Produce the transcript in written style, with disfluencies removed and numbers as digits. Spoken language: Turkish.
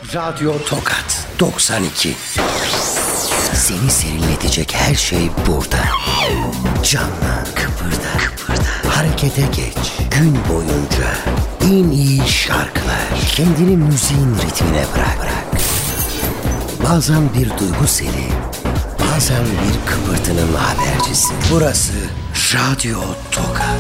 Radyo Tokat 92. Seni serinletecek her şey burada. Canlı, kıpırda, harekete geç. Gün boyunca en iyi şarkılar. Kendini müziğin ritmine bırak. Bazen bir duygu seli, bazen bir kıpırtının habercisi. Burası Radyo Tokat.